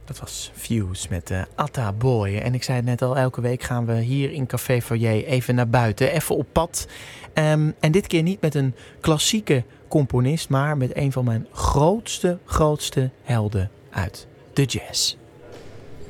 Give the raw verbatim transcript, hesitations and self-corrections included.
Dat was Fuse met uh, Atta Boy. En ik zei het net al, elke week gaan we hier in Café Foyer even naar buiten. Even op pad. Um, en dit keer niet met een klassieke componist, maar met een van mijn grootste, grootste helden uit de jazz.